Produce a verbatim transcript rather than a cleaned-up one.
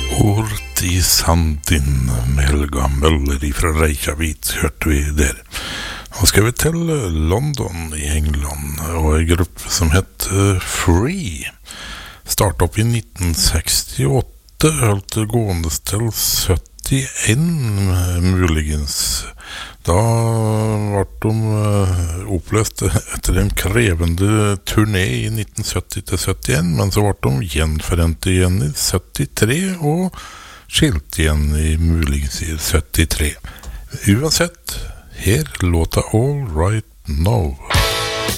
Ort i Sandin med Helga Møller fra Reykjavik hørte vi der. Nå skal vi til London i England og en gruppe som heter Free. Startet opp i nitten sekstiåtte, holdt det gående til syttien muligens. Da ble de oppløst etter en krevende turné i nitten sytti til syttien, men så ble de gjenforent igjen i syttitre og skilt igjen i muligens i syttitre. Uansett, her låta All Right Now.